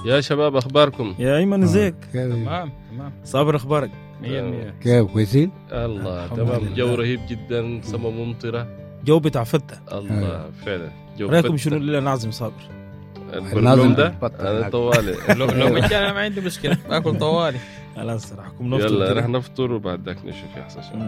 يا شباب أخباركم؟ يا أيمن ازيك؟ تمام. صابر أخبارك؟ 100. كيف كويسين؟ الله تمام. جو رهيب جدا، سما ممطرة، جو بتاع فتة. الله فعلا جو رأيكم شنو اللي نعزم صابر؟ البرنامج ده أنا طوالي لو مجانا ما عندي مشكلة، باكل طوالي. خلاص راحكم نفطر. يلا رح نفطر وبعد ذاك نشوف يحصل شنو.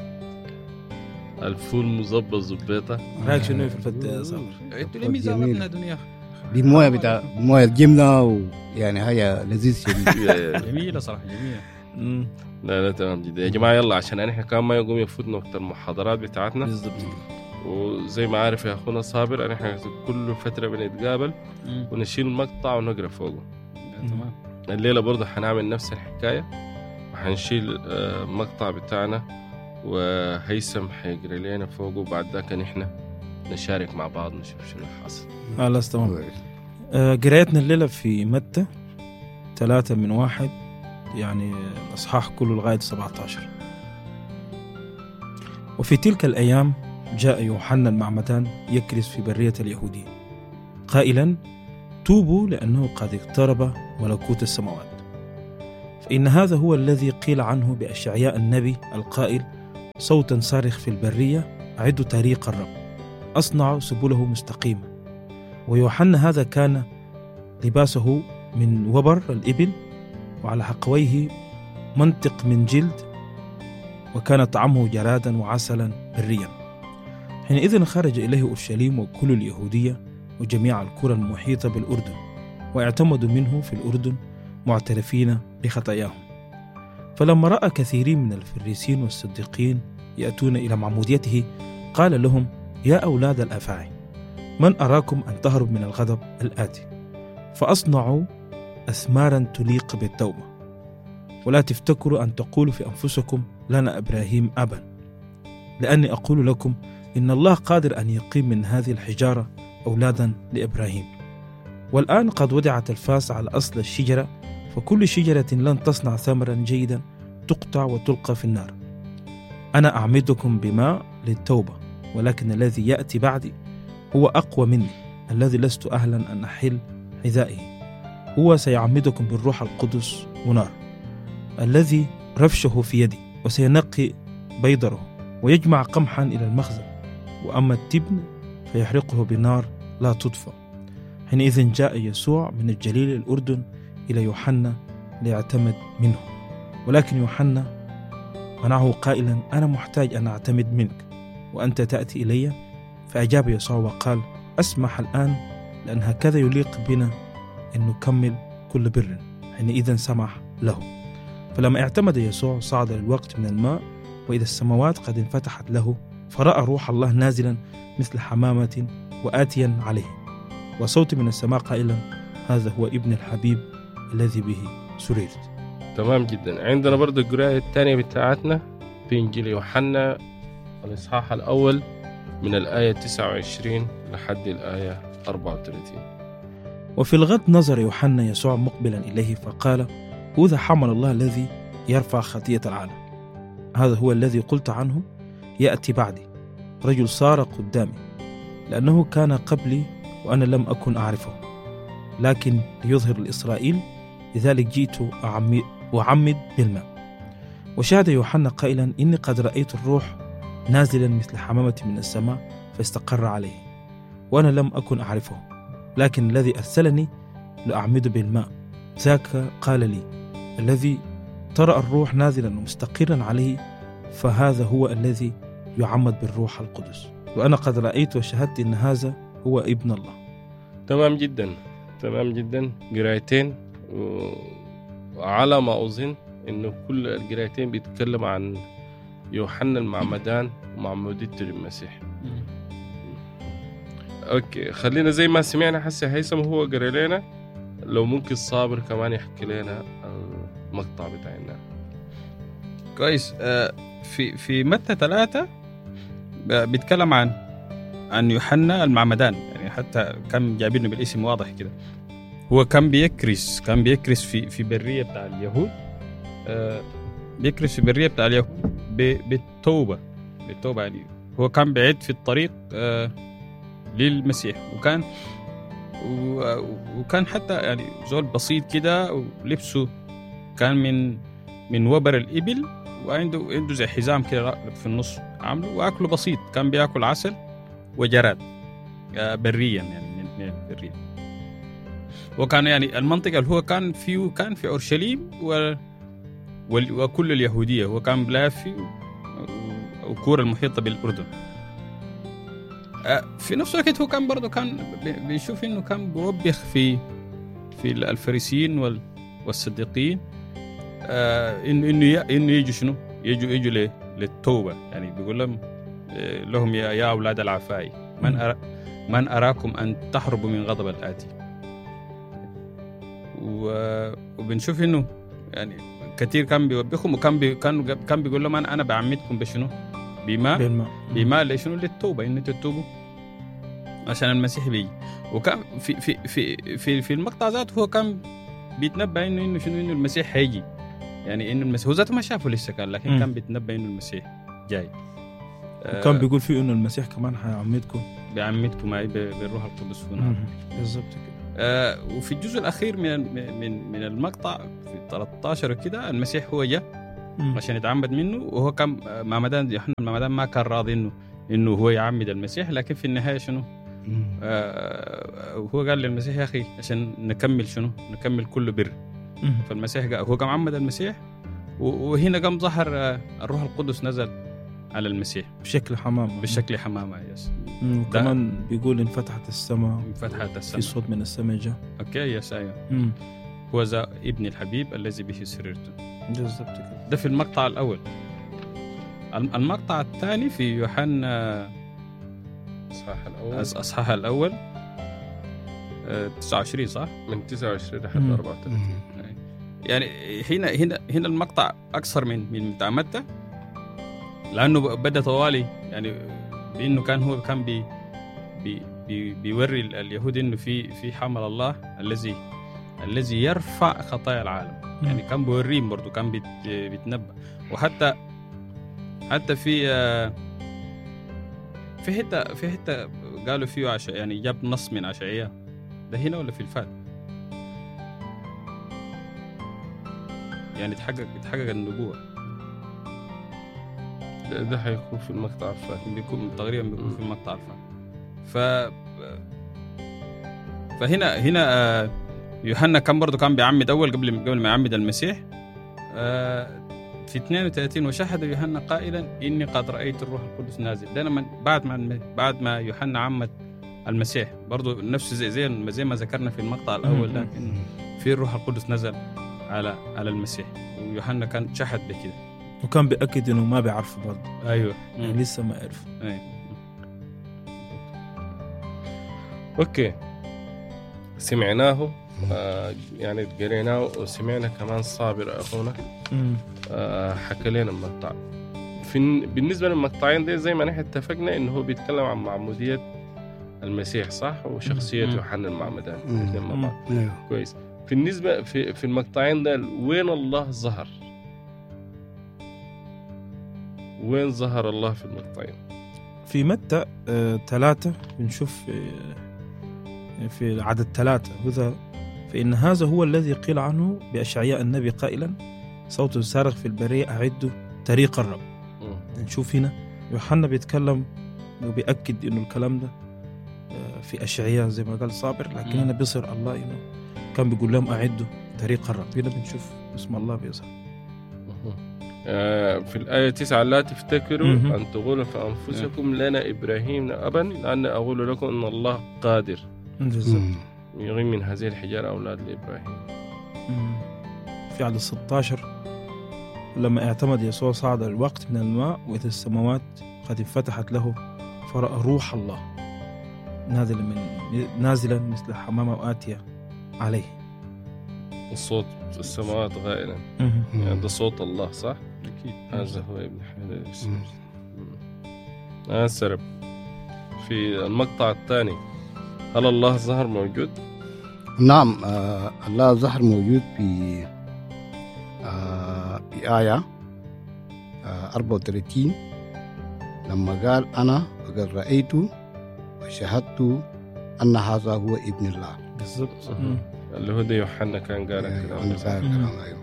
الفول مزبط زبيطة. رأيك شنو في الفتة يا صابر؟ انتوا ليه ميزاننا دنيا؟ دي مويه بتاع مويه الجبنه ويعني هي لذيذ شديد. جميلة صراحة جميلة. لا تمام جدا يا جماعة. يلا عشان احنا كمان ما يقوم يفوتنا وقت المحاضرات بتاعتنا بالضبط. وزي ما عارف يا أخونا صابر احنا كل فترة بنتقابل ونشيل المقطع ونقرأ فوقه. تمام. الليلة برضه حنعمل نفس الحكاية وحنشيل المقطع بتاعنا وهيثم حيقرأ لنا فوقه وبعد ذاك نحن نشارك مع بعض نشوف شنو حاصل. خلاص تمام. قرايتنا الليلة في متى 3:1 يعني الأصحاح كله لغاية 17. وفي تلك الأيام جاء يوحنا المعمدان يكرز في برية اليهودية قائلا: توبوا لأنه قد اقترب ملكوت السماوات. فإن هذا هو الذي قيل عنه بأشعياء النبي القائل: صوتا صارخ في البرية أعدوا طريق الرب، أصنعوا سبله مستقيمة. ويوحنا هذا كان لباسه من وبر الإبل وعلى حقويه منطق من جلد، وكان طعمه جرادا وعسلا بريا. حينئذ خرج إليه أورشليم وكل اليهودية وجميع القرى المحيطة بالأردن، واعتمدوا منه في الأردن معترفين بخطاياهم. فلما رأى كثيرين من الفريسين والصديقين يأتون إلى معموديته قال لهم: يا أولاد الأفاعي، من أراكم أن تهرب من الغضب الآتي؟ فأصنعوا أثمارا تليق بالتوبة، ولا تفتكروا أن تقولوا في أنفسكم: لنا إبراهيم أبا، لأني أقول لكم إن الله قادر أن يقيم من هذه الحجارة أولادا لإبراهيم. والآن قد وضعت الفاس على أصل الشجرة، فكل شجرة لن تصنع ثمرا جيدا تقطع وتلقى في النار. أنا أعمدكم بماء للتوبة، ولكن الذي يأتي بعدي هو أقوى مني، الذي لست أهلا أن أحل حذائه. هو سيعمدكم بالروح القدس ونار، الذي رفشه في يدي، وسينقي بيضره ويجمع قمحا إلى المخزن، وأما التبن فيحرقه بنار لا تطفأ. حينئذ جاء يسوع من الجليل الأردن إلى يوحنا ليعتمد منه، ولكن يوحنا منعه قائلا: أنا محتاج أن أعتمد منك وأنت تأتي إلي؟ فأجاب يسوع وقال: أسمح الآن، لأن هكذا يليق بنا أن نكمل كل بر. حينئذ سمح له. فلما اعتمد يسوع صعد للوقت من الماء، وإذا السماوات قد انفتحت له، فرأى روح الله نازلا مثل حمامة وآتيا عليه، وصوت من السماء قائلا: هذا هو ابن الحبيب الذي به سررت. تمام جدا. عندنا برضو القراءة الثانية بتاعتنا في إنجيل يوحنا الإصحاح الأول من الآية 29 لحد الآية 34. وفي الغد نظر يوحنا يسوع مقبلا إليه فقال: هذا حمل الله الذي يرفع خطية العالم. هذا هو الذي قلت عنه: يأتي بعدي رجل صار قدامي، لأنه كان قبلي وأنا لم أكن أعرفه، لكن ليظهر لإسرائيل، لذلك جئت أعمد بالماء. وشهد يوحنا قائلا: إني قد رأيت الروح نازلا مثل حمامة من السماء فاستقر عليه، وأنا لم أكن أعرفه، لكن الذي أرسلني لأعمد بالماء ذاك قال لي: الذي ترى الروح نازلا ومستقرا عليه فهذا هو الذي يعمد بالروح القدس. وأنا قد رأيت وشهدت إن هذا هو ابن الله. تمام جدا تمام جدا. قرايتين، وعلى ما أظن إنه كل القرايتين بيتكلم عن يوحنا المعمدان ومعموديته للمسيح. أوكي، خلينا زي ما سمعنا حسي هيثم هو قرأ لنا، لو ممكن صابر كمان يحكي لنا المقطع بتاعنا. كويس. في متى 3 بيتكلم عن يوحنا المعمدان، يعني حتى كان جايبينه بالاسم واضح كده. هو كان بيكرس في برية بتاع اليهود، بيكرس في برية بتاع اليهود بالتوبة يعني هو كان بعيد في الطريق للمسيح، وكان وكان حتى يعني زول بسيط كده، ولبسه كان من وبر الإبل، وعنده زي حزام كده في النص عامله، وأكله بسيط، كان بيأكل عسل وجراد بريا يعني من البرية. وكان يعني المنطقة اللي هو كان في أورشليم وكل اليهودية، هو كان بلافي وكورة المحيطة بالأردن. في نفس الوقت هو كان برضه كان بيشوف إنه كان بيوبخ في الفريسيين والصديقين، إنه يجوا شنو، يجوا للتوبة. يعني بيقول لهم يا أولاد العفاي من أراكم أن تحربوا من غضب الآتي. وبنشوف إنه يعني كثير كان بيوبخهم، وكان بيقول لهم أنا بعمدكم بشنو، بماء لشنو، للتوبة، إن تتوبوا عشان المسيح بيجي. وكان في المقطع ذاته هو كان بيتنبأ إنه شنو، إنه المسيح هيجي، يعني إنه المسيح هو ذاته ما شافه لسه كان، لكن كان بيتنبأ إنه المسيح جاي. وكان بيقول فيه إنه المسيح كمان هيعمدكم معي بالروح القدس. بالضبط كده. وفي الجزء الأخير من المقطع في 13 كده، المسيح هو جاء عشان يتعمد منه، وهو كان يوحنا المعمدان ما كان راضي إنه هو يعمد المسيح، لكن في النهاية شنو، وهو قال للمسيح يا أخي عشان نكمل كل بر. فالمسيح هو قام عمد المسيح، وهنا قام ظهر الروح القدس نزل على المسيح بشكل حمامة. يس. وكمان بيقول انفتحت السماء في صوت من السماء جاء. اوكي يس ايوه. هو ذا ابن الحبيب الذي به سررت. بالضبط كده. ده في المقطع الأول. المقطع الثاني في يوحنا أصحاح الأول 29 صح؟ من 29 لحد 34. يعني هنا المقطع أكثر من بتاع متى، لأنه بدأ طوالي يعني بأنه هو كان بيوري اليهود إنه في حمل الله الذي يرفع خطايا العالم. يعني كان بيوريهم برضو، كان بيتنبأ. وحتى في حتة قالوا فيه يعني جاب نص من عشعية، ده هنا ولا في الفات؟ يعني تحقق النبوة. ده هيكون في المقطع الفات، تقريبا بيكون في المقطع الفات. فهنا يوحنا كان برضو كان بيعمد أول قبل ما يعمد المسيح. في 32 وشهد يوحنا قائلا إني قد رأيت الروح القدس نازل. ده بعد ما يوحنا عمد المسيح، برضو نفس زي ما ذكرنا في المقطع الأول، لكن في الروح القدس نزل على المسيح، ويوحنا كان شهد بكده، وكان بيأكد إنه ما بيعرفه برضو. أيوة يعني لسه ما عرف. أيوة. أوكي، سمعناه يعني قريناه، وسمعنا كمان صابر أخونا حكى لنا المقطع. بالنسبة للمقطعين دي زي ما نحن اتفقنا إنه هو بيتكلم عن معمودية المسيح صح، وشخصية يوحنا المعمدان الاثنين مع بعض. كويس. بالنسبة في المقطعين ده وين الله ظهر؟ وين ظهر الله في المقطعين؟ في متى 3 بنشوف في عدد 3 هذا، فإن هذا هو الذي قيل عنه بأشعياء النبي قائلا صوت صارخ في البرية أعدوا طريق الرب. نشوف هنا يوحنا بيتكلم وبيأكد إنه الكلام ده في أشعياء زي ما قال صابر، لكن هنا بيصير الله إنه كان بيقول لهم أعدوا طريق الرب. هنا بنشوف اسم الله بيظهر. في الآية 9 لا تفتكروا أن تقولوا في أنفسكم لنا إبراهيم أبا، لأن أقول لكم أن الله قادر يغيم من هذه الحجارة أولاد لإبراهيم. في عدد 16 لما اعتمد يسوع صعد الوقت من الماء وإذا السماوات قد انفتحت له فرأى روح الله نازلا مثل حمامة وآتية عليه. الصوت السماوات غائلا، يعني ده صوت الله صح؟ أكيد. هذا هو ابن حمد السرب. في المقطع الثاني هل الله ظهر موجود؟ نعم، الله ظهر موجود في آية 34 لما قال أنا قد رأيت وشهدت أن هذا هو ابن الله. بالضبط. اللي هو ده يوحنا كان قال الكلام.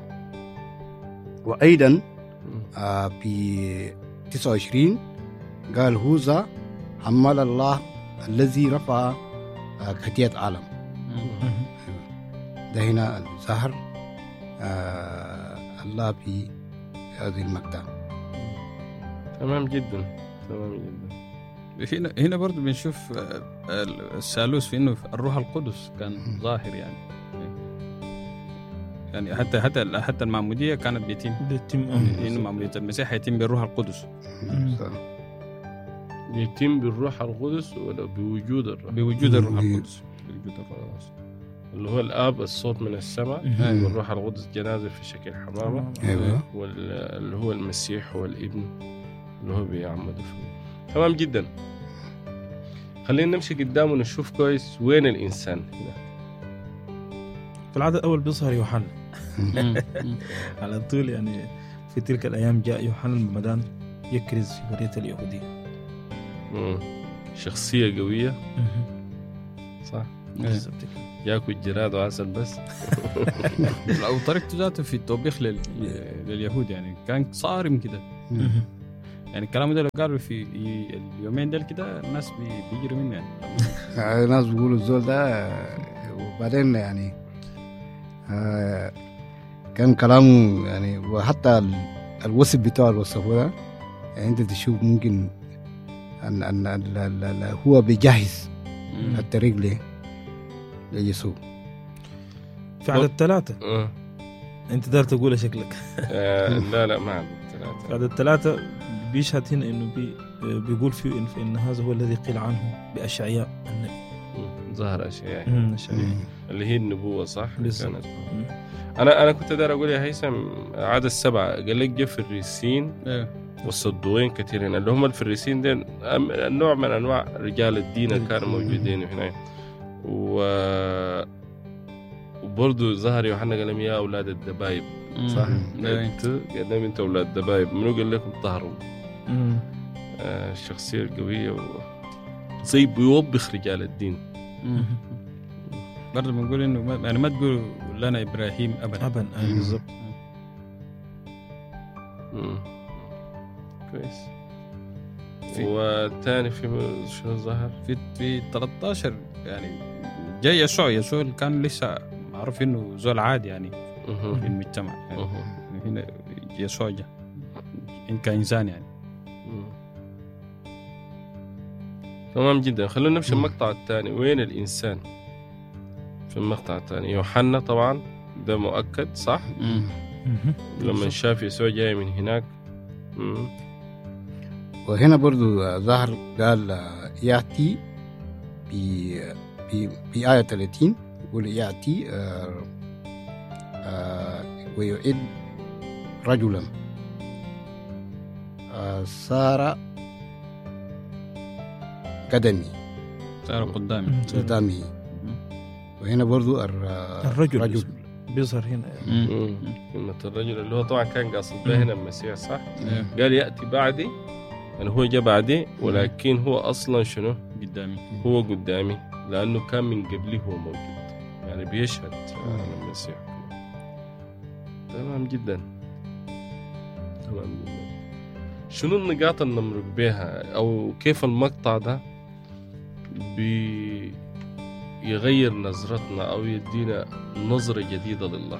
وأيضا في 29 قال هوذا حمل الله الذي رفع خطية العالم. ده هنا ظهر الله في هذه المقطع. تمام جدا. هنا برضو بنشوف الثالوث في انه الروح القدس كان ظاهر يعني حتى المعمودية كانت بيتم انه معمودية المسيح يتم بالروح القدس. يتم بالروح القدس ولا بوجود الروح؟ بوجود الروح القدس. اللي هو الآب الصوت من السماء، والروح القدس جنازة في شكل حمامة، واللي هو المسيح هو الابن اللي هو بيعمد فيه. تمام جدا. خلينا نمشي قدام ونشوف كويس وين الإنسان هنا. في العدد الأول بيظهر يوحنا على طول. يعني في تلك الأيام جاء يوحنا المعمدان يكرز في برية اليهودية. شخصية قوية. صح. ياكل جراد وعسل بس. أو طريقته ذاته في التوبيخ لليهود يعني كان صارم كده. يعني الكلام ده لو قالوا في اليومين ده كده الناس بيجروا منه يعني. الناس بيقولوا الزول ده. وبعدين يعني كان كلامه يعني، وحتى الوصف بتاعه الوصف ده يعني انت تشوف ممكن ان هو بيجهز الطريق ليسوع. في عدد 3 انت دار تقول شكلك. لا ما عدد 3. في عدد 3 بيشهد هنا انه بيقول فيه ان هذا هو الذي قيل عنه بأشعياء النبي. ظهر أشعياء اللي هي النبوة. صح. انا كنت داير اقول يا هيثم عدد 7 قال لك جاء فريسين والصدوقين كثيرين، اللي هم الفريسين دين نوع من انواع رجال الدين كانوا موجودين هنا. وبرضه ظهر يوحنا قال لهم يا اولاد الدبايب. صح. قدام انت اولاد الدبايب، منو قال لكم طهروا؟ الشخصيه القويه زي بيوبخ رجال الدين. برضه بنقول انه يعني ما تقول لنا ابراهيم ابا. بالضبط. كويس. والثاني في شنو ظهر في 13 يعني جاي يسوع كان لسه معروف انه زول عادي يعني في المجتمع يعني. هنا يسوع جاء كإنسان يعني. تمام جدا. خلونا نمشي المقطع الثاني. وين الإنسان في المقطع الثاني؟ يوحنا طبعا ده مؤكد. صح. لما شاف يسوع جاي من هناك. وهنا برضو ظهر قال يأتي في آية 30 يقول يأتي ويعد رجلا صار قدامي. وهنا برضو الرجل بيظهر هنا كلمة الرجل اللي هو طبعا كان قاصد به هنا المسيح. صح. قال يأتي بعدي، يعني هو جاء بعدي، ولكن هو أصلا شنو هو قدامي لأنه كان من قبله هو موجود، يعني بيشهد عن المسيح. تمام جدا. شنو النقاط اللي نمرق بها، أو كيف المقطع ده يغير نظرتنا أو يدينا نظرة جديدة لله؟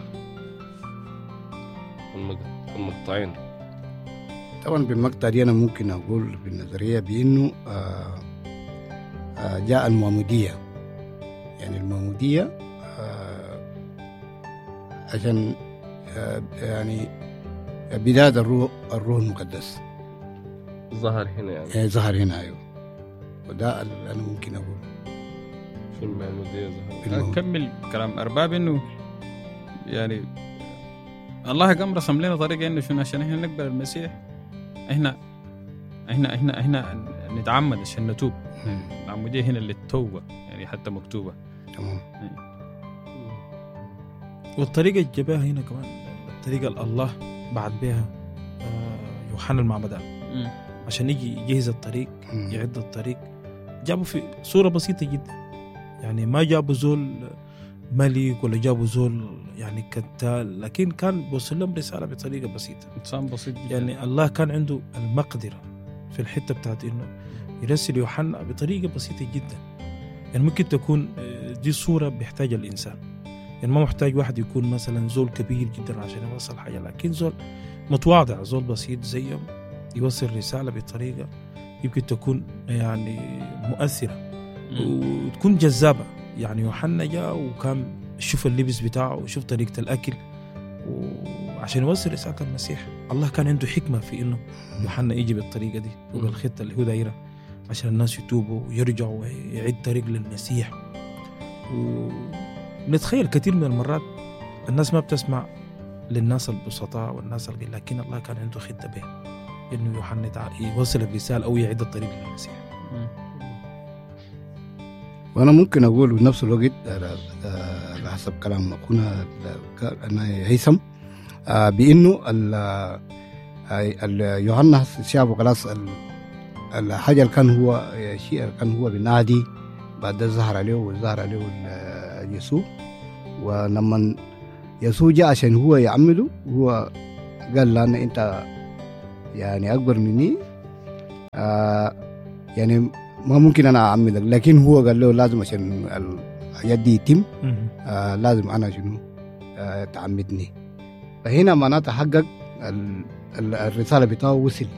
المقطعين. طبعا بالمقطع دي أنا ممكن أقول بالنظرية بأنه جاء المعمودية، يعني المعمودية عشان يعني بداية الروح المقدس ظهر هنا يعني ظهر هنا. أيوه. وده اللي أنا ممكن أقول في المعمودية ظهر. أكمل كلام أرباب إنه يعني الله قام رسم لنا طريقة إنه شنو عشان إحنا نقبل المسيح. إحنا نتعمد عشان نتوب. العمودية هنا للتوبة يعني حتى مكتوبة. تمام. والطريقة الجباها هنا كمان الطريقة الله بعد بها يوحنا المعمدان عشان يجي يجهز الطريق، يعد الطريق. جابوا في صورة بسيطة جدا يعني ما جابوا زول ملك ولا جابوا زول يعني كتال، لكن كان بوصل لهم رسالة بطريقة بسيطة، إنسان بسيط جدا. يعني الله كان عنده المقدرة في الحتة بتاعت إنه يرسل يوحنا بطريقة بسيطة جدا. يعني ممكن تكون دي صورة بيحتاجها الإنسان، يعني ما محتاج واحد يكون مثلا زول كبير جدا عشان يوصل حاجة، لكن زول متواضع، زول بسيط زيهم يوصل رسالة بطريقة يمكن تكون يعني مؤثرة وتكون جذابة. يعني يوحنا جاء وكان شوف اللبس بتاعه وشوف طريقة الأكل وعشان يوصل رسالة المسيح. الله كان عنده حكمة في إنه يوحنا يجي بالطريقة دي وبالخطة اللي هو دايرة عشان الناس يتوبوا ويرجعوا ويعيد طريق للمسيح. ونتخيل كثير من المرات الناس ما بتسمع للناس البسطاء والناس القليل، لكن الله كان عنده خطة به إنه يوحنا يوصل الرسالة أو يعيد الطريق للمسيح. وأنا ممكن أقول بنفس الوقت على حسب كلام أخونا هيثم بأنه يوحنا شافه خلاص الحاجة اللي كان هو شيء كان هو بنادي بعد ظهر عليه يسوع. ولما يسوع جاء عشان هو يعمله هو قال له أنت يعني أكبر مني يعني ما ممكن أنا أعملك، لكن هو قال له لازم عشان الحاجات دي يتم لازم أنا شنو تعمدني. فهنا معناته حقق الرسالة بتاعه وصل.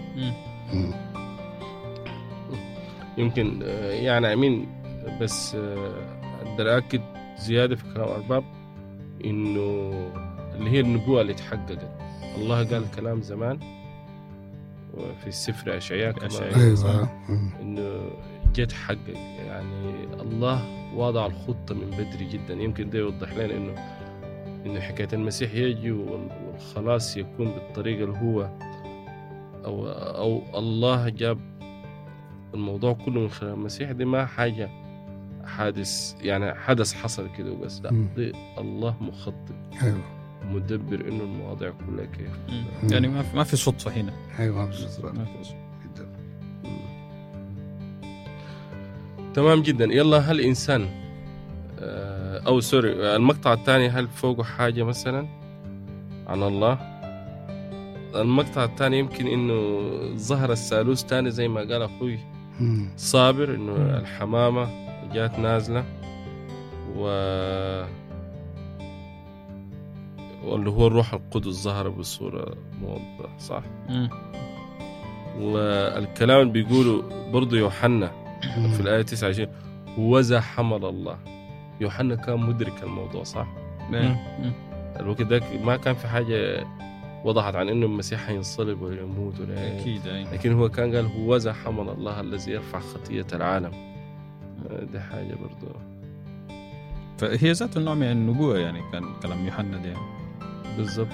يمكن يعني أمين بس أقدر أكد زيادة في كلام أرباب إنه اللي هي النبوة اللي تحققت. الله قال كلام زمان في السفر أشعياء كما إنه جت حقق. يعني الله وضع الخطة من بدري جدا. يمكن ده يوضح لنا إنه حكاية المسيح يجي والخلاص يكون بالطريقة اللي هو أو الله جاب الموضوع كله من خلال المسيح. دي ما حاجة حادث يعني حدث حصل كده وبس، لا دي الله مخطط مدبر إنه المواضيع كلها كيف. يعني ما في صدفة هنا. أيوة ما في صدفة. تمام جدا. يلا هل إنسان أو سوري المقطع الثاني هل فوقه حاجة مثلا عن الله؟ المقطع الثاني يمكن إنه ظهر الثالوث تاني زي ما قال أخوي صابر إنه الحمامة جات نازلة واللي هو الروح القدس ظهر بصورة موضحة صح؟ والكلام اللي بيقوله برضو يوحنا في الآية 29 وذا حمل الله. يوحنا كان مدرك الموضوع صح؟ الوقت ده ما كان في حاجة وضحت عن إنه المسيح ينصلب ويموت ولا أكيد. لكن هو كان قال هو ذا حمل الله الذي يرفع خطية العالم. دي حاجة برضو فهي ذات النوع من النبوة. يعني كان كلام يوحنا ده يعني. بالضبط.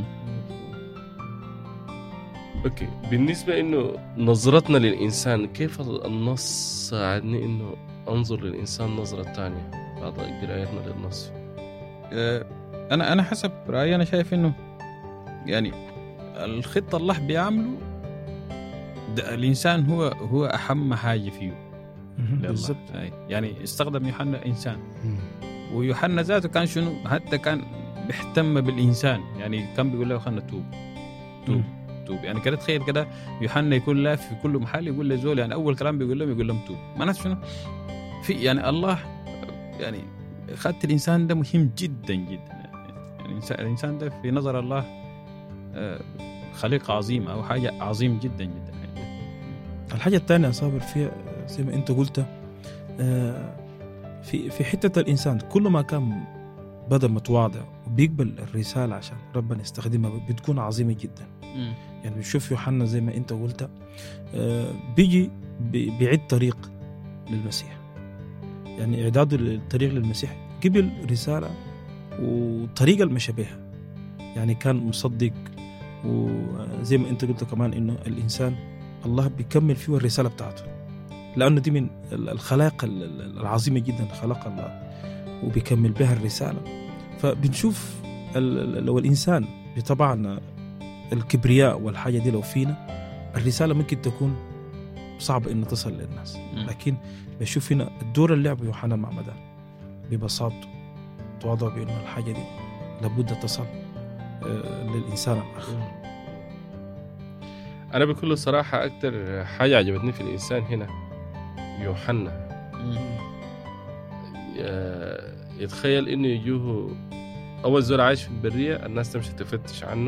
أوكي. بالنسبة إنه نظرتنا للإنسان كيف النص ساعدني إنه أنظر للإنسان نظرة تانية بعد قراءتنا للنص؟ أنا حسب رأيي أنا شايف إنه يعني الخطة الله بيعمله الإنسان هو أهم حاجة فيه. بالضبط. يعني استخدم يوحنا إنسان، ويوحنا ذاته كان شنو حتى كان بيهتم بالإنسان. يعني كان بيقول له خلنا توب. يعني كده تخيل كده يوحنا يكون لا في كل محل يقول له زول، يعني أول كلام بيقول لهم توب. معناته شنو في يعني الله يعني خدت الإنسان ده مهم جدا جدا. يعني الإنسان ده في نظر الله خليقة عظيمة أو حاجة عظيم جدا جدا. الحاجة الثانية صابر فيها زي ما أنت قلت في حتة الإنسان كل ما كان بدأ متواضع وبيقبل الرسالة عشان ربنا يستخدمها بتكون عظيمة جدا. يعني بنشوف يوحنا زي ما أنت قلت بيجي بيعد طريق للمسيح. يعني إعداده للطريق للمسيح قبل رسالة وطريقة المشى بها. يعني كان مصدق، وزي ما أنت قلت كمان إنه الإنسان الله بيكمل فيه الرسالة بتاعته، لأنه دي من الخلائق العظيمة جدا خلق الله وبيكمل بها الرسالة. فبنشوف لو الإنسان بطبعنا الكبرياء والحاجة دي لو فينا الرسالة ممكن تكون صعب إنه تصل للناس. لكن بشوف هنا الدور اللي لعبه يوحنا المعمدان ببساطته تواضع بأنه الحاجة دي لابد تصل للإنسان الآخر. أنا بكل صراحة أكتر حاجة عجبتني في الإنسان هنا يوحنا. يتخيل إنه يجوه أول زول عايش في البرية، الناس تمشي تفتش عنه.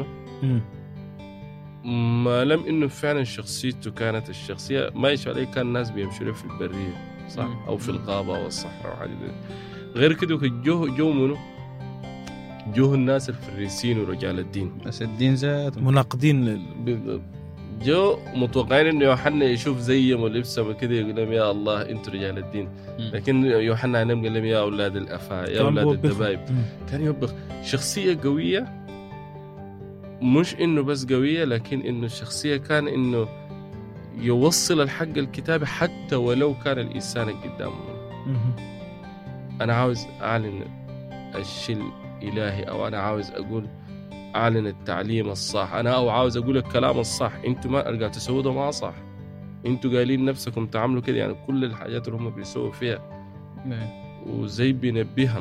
ما لم إنه فعلا شخصيته كانت الشخصية ما يشوف عليه، كان الناس بيمشوا له في البرية صح أو في الغابة أو الصحراء وحاجة غير كده. جو منه جوه الناس الفريسين ورجال الدين، بس الدين ذات مناقضين جو متوقعين انه يوحنا يشوف زيهم ولبسهم كده يقول لهم يا الله انتوا رجال الدين. لكن يوحنا عنهم قال لهم يا اولاد الافاعي يا اولاد الدبايب. كان يوبخ. شخصيه قويه، مش انه بس قويه لكن انه الشخصيه كان انه يوصل الحق الكتابي حتى ولو كان الانسان قدامه. انا عاوز اعلن الشيء الالهي، او انا عاوز اقول أعلن التعليم الصح، أنا أو عاوز أقول الكلام الصح. أنتوا ما أرجع تسووا ده ما صح، أنتوا قايلين نفسكم تعملوا كده. يعني كل الحاجات اللي هم بيسووا فيها وزي بينبههم.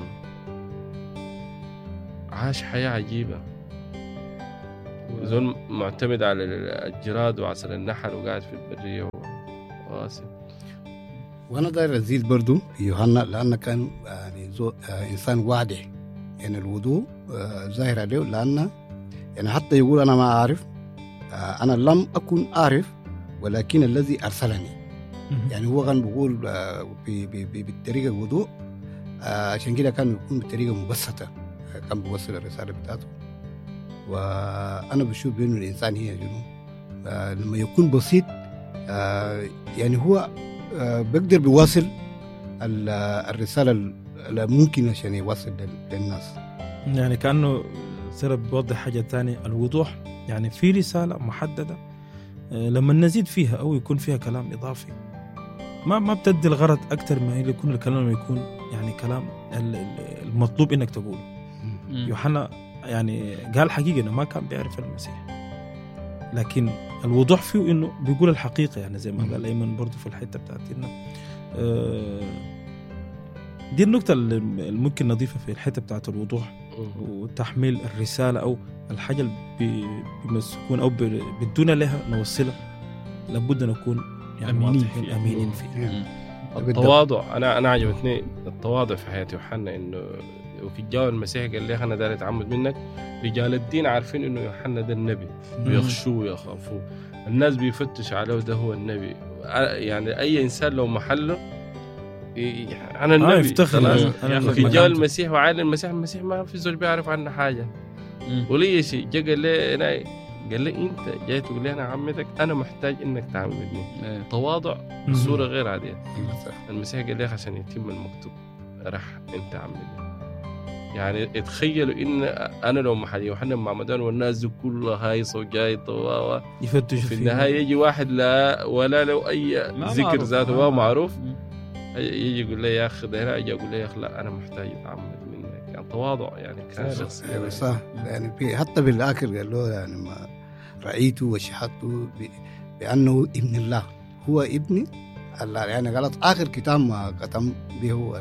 عاش حياة عجيبة، زول معتمد على الجراد وعسل النحل وقاعد في البرية واسف. وأنا داير أزيد برضو في يوحنا لأنه كان يعني إنسان واضح، يعني الوضوء ظاهر عليه. لأنه يعني حتى يقول أنا ما أعرف، أنا لم أكن أعرف ولكن الذي أرسلني. يعني هو كان بيقول بالطريقة الوضوء، عشان كده كان يكون بطريقة مبسطة، كان بيوصل الرسالة بتاعته. وأنا بشوف بأنه الإنسان هي لما يكون بسيط يعني هو بيقدر بيواصل الرسالة ممكن عشان يوصل للناس. يعني كأنه سرب بيوضح حاجة تانية، الوضوح. يعني في رسالة محددة لما نزيد فيها أو يكون فيها كلام إضافي ما بتدي الغرض أكتر ما يكون الكلام يكون يعني كلام المطلوب إنك تقوله. يوحنا يعني قال حقيقة إنه ما كان بيعرف المسيح، لكن الوضوح فيه إنه بيقول الحقيقة. يعني زي ما قال أيمن برضو في الحتة بتاعت إنه دي النقطة اللي ممكن نضيفها في الحتة بتاعت الوضوح وتحميل الرسالة أو الحاجة اللي بيمسكون أو بدون لها نوصلها، لابد نكون يعني أمينين فيه. التواضع. أنا عجبتني التواضع في حياة يوحنا، إنه وفي الجو المسيح قال لي أنا داري أتعمد منك. رجال الدين عارفين إنه يوحنا ده النبي، بيخشوه ويخافوه، الناس بيفتش عليه ده هو النبي. يعني أي إنسان لو محله أنا النبي يفتخر. في جو المسيح وعالم المسيح ما في زول بيعرف عنه حاجة ولي شيء. جا قال لي أنت جاي تقول لي أنا عمتك، أنا محتاج إنك تعمدني. تواضع بصورة غير عادية. المسيح قال لي عشان يتم المكتوب راح أنت عمدني. يعني اتخيلوا إن أنا لو محل يوحنا المعمدان والناس دي كلها هايصة وجايطة يفتشوا في النهاية يجي واحد لا ولا لو أي ذكر ذاته ما معروف، يجي يقول لي يا أخي ده هنا، يجي يقول لي يا أخي لا أنا محتاج أتعمد منك. يعني تواضع يعني كان شخصية صح. يعني حتى بالآخر قال له يعني ما رأيته وشهدته بأنه ابن الله، هو ابن الله. يعني غلط آخر كتاب ما ختم به هو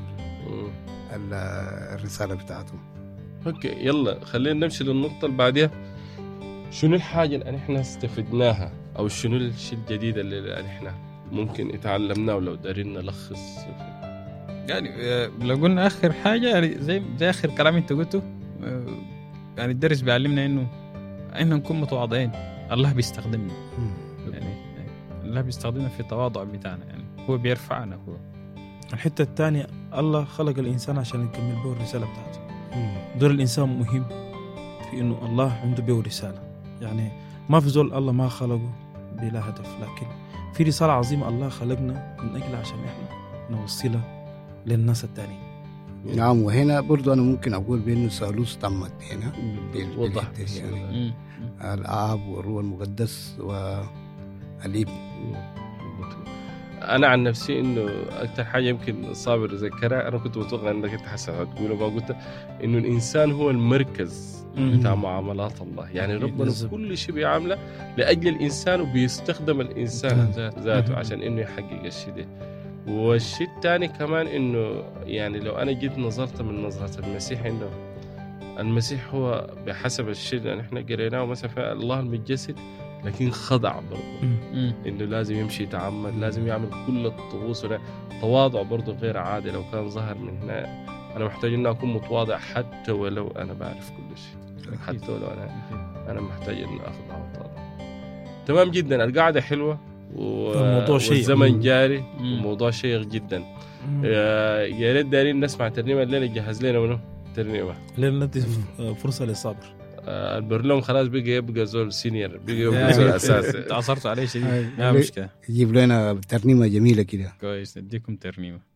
الرسالة بتاعته. اوكي يلا خلينا نمشي للنقطة اللي بعدها. شنو الحاجة اللي احنا استفدناها او شنو الشيء الجديد اللي احنا ممكن اتعلمناه ولو دارين نلخص؟ يعني لو قلنا اخر حاجة يعني زي اخر كلام انت قلته، يعني الدرس بيعلمنا انه نكون متواضعين. الله بيستخدمنا، يعني الله بيستخدمنا في التواضع بتاعنا، يعني هو بيرفعنا. هو الحتة الثانية الله خلق الإنسان عشان يكمل به الرسالة بتاعته. دور الإنسان مهم في إنه الله عنده به رسالة. يعني ما في زول الله ما خلقه بلا هدف، لكن في رسالة عظيمة الله خلقنا من أجل عشان إحنا نوصلها للناس التانيين. نعم. وهنا برضو أنا ممكن أقول بأنه ثالوث تمت هنا وضح يعني الآب والروح المقدس والابن. انا عن نفسي انه اكثر حاجه يمكن صابر ذكرها، انا كنت متوقع انك انت هتقوله ما قلت، انه الانسان هو المركز بتاع معاملات الله. يعني ربنا كل شيء بيعمله لاجل الانسان، وبيستخدم الانسان ذاته عشان انه يحقق الشيء ده. والشيء الثاني كمان انه يعني لو انا جيت نظرت من نظره المسيح، انه المسيح هو بحسب الشيء اللي احنا قريناه مثلا في الله المتجسد، لكن خضع برضه، انه لازم يمشي يتعمد، لازم يعمل كل الطقوس، تواضع برضه غير عادي. لو كان ظهر من هنا انا محتاج اني اكون متواضع حتى ولو انا بعرف كل شيء، حتى ولو انا محتاج اني اخضع واتواضع. تمام جدا. القعده حلوه والزمن جاري، وموضوع شيق جدا. يا ريت دارين نسمع ترنيمه الليله. جهز لنا منه ترنيمه ليلة ندي فرصه للصابر. البرلوم خلاص يبقى زول سينيور، بقى زول اساسي. تعصرت عليه شديد. مشكله. يجيب لنا ترنيمه جميله كده. كويس، نديكم ترنيمه.